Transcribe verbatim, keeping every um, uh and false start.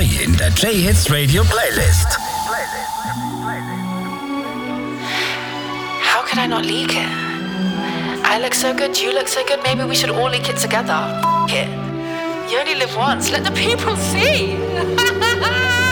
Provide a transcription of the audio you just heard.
Neu in der J-Hits Radio Playlist. How could I not leak it? I look so good, you look so good, maybe we should all leak it together. F it. You only live once, let the people see.